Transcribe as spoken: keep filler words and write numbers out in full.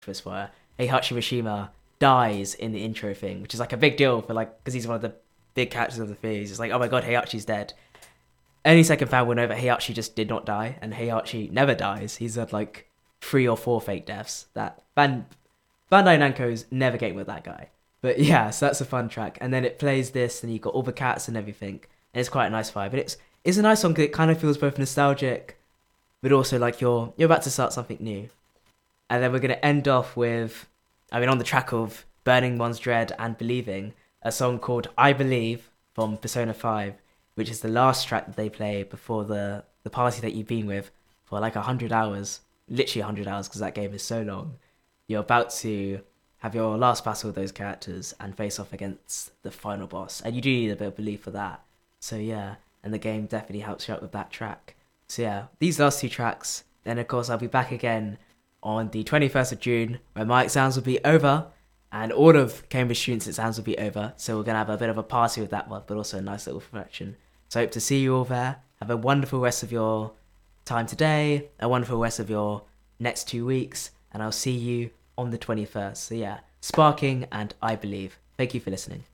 first where Heihachi Mishima dies in the intro thing, which is like a big deal for like because he's one of the big characters of the series. It's like, oh my god, Heihachi's dead. Any second fan will know that Heihachi just did not die, and Heihachi never dies. He's had like three or four fake deaths. That Ban- Bandai Namco's never getting with that guy. But yeah, so that's a fun track. And then it plays this, and you've got all the cats and everything, and it's quite a nice vibe. And it's it's a nice song. It kind of feels both nostalgic, but also like you're you're about to start something new. And then we're gonna end off with, I mean, on the track of Burning One's Dread and Believing, a song called I Believe from Persona five, which is the last track that they play before the, the party that you've been with for like one hundred hours, literally one hundred hours because that game is so long. You're about to have your last battle with those characters and face off against the final boss. And you do need a bit of belief for that. So yeah, and the game definitely helps you out with that track. So yeah, these last two tracks. Then of course I'll be back again on the twenty-first of June, where my exams will be over and all of Cambridge students' exams will be over. So we're going to have a bit of a party with that one, but also a nice little reflection. So I hope to see you all there. Have a wonderful rest of your time today, a wonderful rest of your next two weeks, and I'll see you on the twenty-first. So yeah, Sparking and I Believe. Thank you for listening.